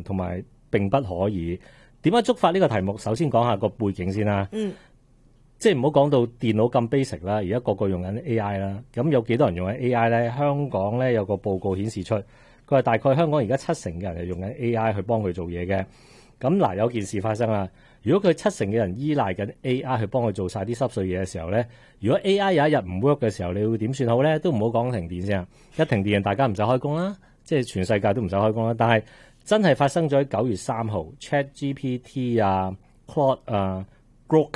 難，同埋並不可以。點樣觸發呢個題目？首先講下個背景先啦。即係唔好講到電腦咁 basic 啦，而家個個用緊 AI 啦。咁有幾多人用緊 AI 咧？香港咧有個報告顯示出，佢話大概香港而家70%嘅人係用緊 AI 去幫佢做嘢嘅。咁嗱，有件事發生啦。如果佢70%嘅人依賴緊 AI 去幫佢做晒啲濕碎嘢嘅時候咧，如果 AI 有一日唔 work 嘅時候，你會點算好咧？都唔好講停電先啊！一停電，大家唔使開工啦，即係全世界都唔使開工啦。但係真係發生咗喺9月3號 ChatGPT 啊、Claude 啊、Grok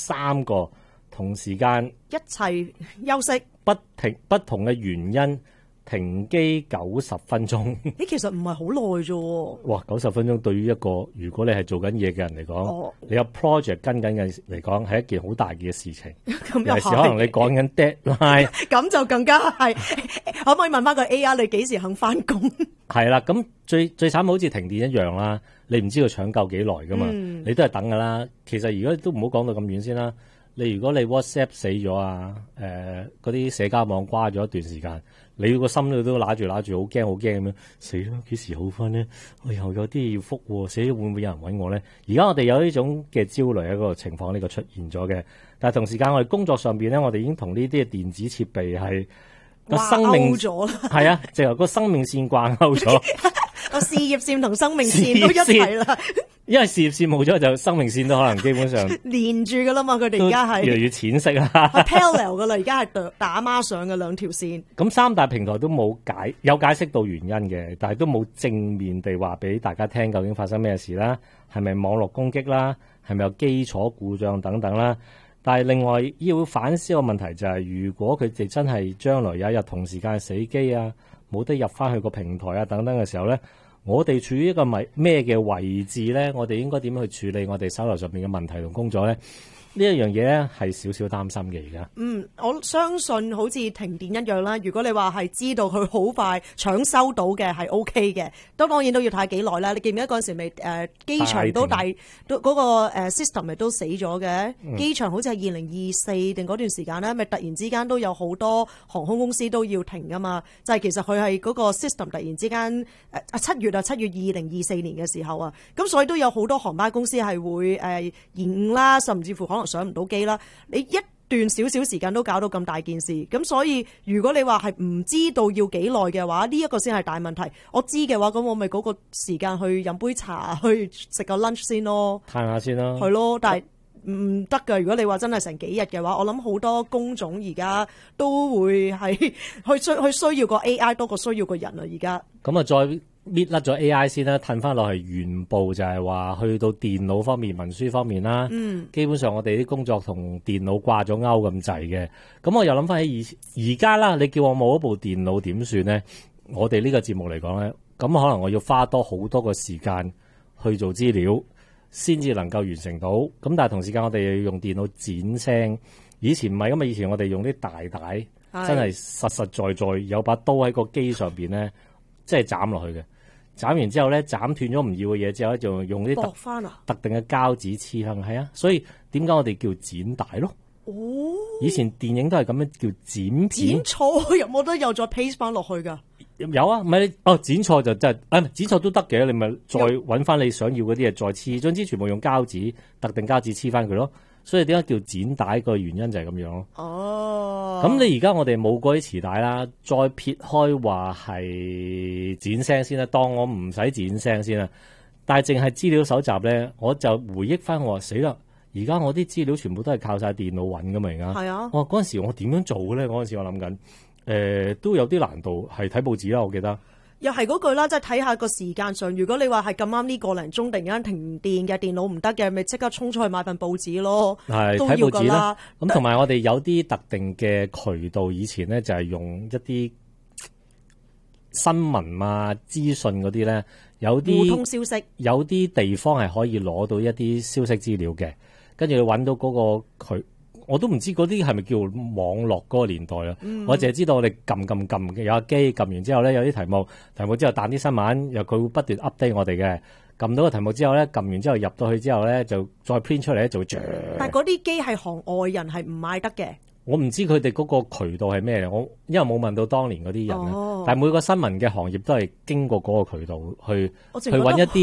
3個同時間一齊休息， 不同嘅原因停機90分鐘。 其實唔係好耐啫。 哇，90分鐘對於一個如果你係做緊嘢嘅人嚟講，你有 project 跟緊嘅嚟講係一件好大嘅事情。尤其是可能你講緊 deadline， 咁就更加係。可唔可以問翻個 AI 你幾時肯翻工？係啦，咁最慘好似停電一樣啦，你唔知道搶救幾耐噶嘛，你都係等噶啦。其實如果都唔好講到咁遠先啦。如果你 WhatsApp 死咗啊，嗰啲社交網瓜咗一段時間，你個心裏都揦住好驚咁樣，死啦！幾時好翻呢？我又有啲要復喎，死會唔會有人揾我咧？而家我哋有呢種嘅焦慮喺嗰個情況呢個出現咗嘅，但係同時間我哋工作上邊咧，我哋已經同呢啲嘅電子設備係個生命咗啦，係啊，就係個生命線掛鈎咗， 個事業線同生命線都一齊啦。 因為事業線冇咗，就生命線都可能基本上連住噶啦嘛，佢哋而家係越嚟越淺色啦 ，parallel 噶啦，而家係打孖上嘅兩條線。 咁三大平台都冇有解釋到原因嘅，但係都冇正面地話俾大家聽究竟發生咩事啦，係咪網絡攻擊啦，係咪有基礎故障等等啦。但係另外要反思個問題就係，如果佢哋真係將來有一日同時間死機啊，冇得入翻去個平台啊等等嘅時候咧，我哋處於一個咩嘅位置咧？我哋應該點樣去處理我哋手頭上面嘅問題同工作咧？呢一樣嘢咧係少少擔心嘅而家。 我相信好似停電一樣啦。如果你話係知道佢好快搶修到嘅係 OK 嘅，當然都要睇幾耐啦。你記唔記得嗰陣時咪機場都嗰個system 咪都死咗嘅？機場好似係2024定嗰段時間咧，咪突然之間都有好多航空公司都要停噶嘛。就係其實佢係嗰個 system 突然之間7月2024年嘅時候啊，咁所以都有好多航班公司係會延誤啦，甚至乎可能上唔到機啦，你一段少少時間都搞到咁大件事，咁所以如果你話係唔知道要幾耐嘅話，呢一個先係大問題。我知嘅話，咁我咪嗰個時間去飲杯茶，去食個 lunch 先咯， 嘆下先咯。 係咯，但係唔得㗎。如果你話真係成幾日嘅話，我諗好多工種而家都會係去需要個 AI 多過需要個人啊。而家咁啊，再搣甩咗 AI 先啦，褪翻落去原部就係話去到電腦方面、文書方面啦。基本上我哋啲工作同電腦掛咗鈎咁滯嘅。咁我又諗翻起而家啦，你叫我冇一部電腦點算咧？我哋呢個節目嚟講咧，咁可能我要花多好多個時間去做資料，先至能夠完成到。咁但係同時間我哋又要用電腦剪聲。以前唔係，因為以前我哋用啲大帶，真係實實在在有把刀喺個機上邊咧，即係斬落去嘅。斬完之後咧，斬斷咗唔要嘅嘢之後咧，就用啲特定嘅膠紙黐翻。係啊，所以點解我哋叫剪帶咯？以前電影都係咁樣叫剪片。 剪錯有冇得又再 paste 翻落去㗎？ 有啊，唔係剪錯就真係剪錯都得嘅。你咪再揾翻你想要嗰啲嘢再黐，總之全部用膠紙特定膠紙黐翻佢咯。所以點解叫剪帶個原因就係咁樣咯。咁你而家我哋冇嗰啲磁帶啦，再撇開話係剪聲先啦，當我唔使剪聲先啦。但係淨係資料搜集咧，我就回憶翻我話死啦！而家我啲資料全部都係靠晒電腦揾噶嘛，而家。係啊。哇！嗰陣時我點樣做嘅咧？嗰陣時我諗緊，都有啲難度，係睇報紙啦，我記得。 又係嗰句啦，即係睇下個時間上。如果你話係咁啱呢個零鐘突然間停電嘅，電腦唔得嘅，咪即刻衝出去買份報紙咯。係睇報紙啦。 咁同埋我哋有啲特定嘅渠道，以前咧就係用一啲新聞啊、資訊嗰啲咧，有啲互通消息，有啲地方係可以攞到一啲消息資料嘅，跟住你揾到嗰個渠。我都唔知嗰啲係咪叫網絡嗰個年代啦。我淨係知道我哋撳嘅，有個機撳完之後咧，有啲題目之後彈啲新聞，又佢會不斷 update 我哋嘅。撳到個題目之後咧，撳完之後入到去之後咧，就再 print 出嚟咧，就會但係嗰啲機係行外人係唔買得嘅。 我唔知佢哋嗰個渠道係咩，我因為冇問到當年嗰啲人。但係每個新聞嘅行業都係經過嗰個渠道去揾一啲。